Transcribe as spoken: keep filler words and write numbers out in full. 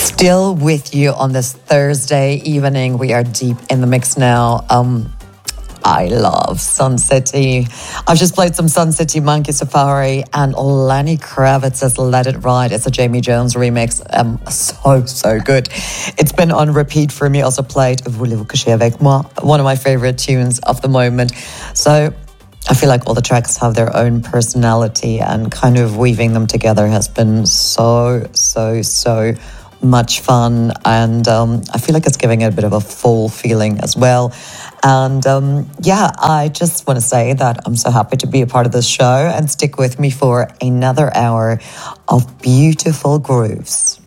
Still with you on this Thursday evening. We are deep in the mix now. Um, I love Sun City. I've just played some Sun City Monkey Safari, and Lenny Kravitz's Let It Ride. It's a Jamie Jones remix. Um, so, so good. It's been on repeat for me. Also played Voulez-vous coucher avec moi, one of my favorite tunes of the moment. So I feel like all the tracks have their own personality, and kind of weaving them together has been so, so, so much fun. And um, I feel like it's giving it a bit of a full feeling as well. And um, yeah, I just want to say that I'm so happy to be a part of this show, and stick with me for another hour of beautiful grooves.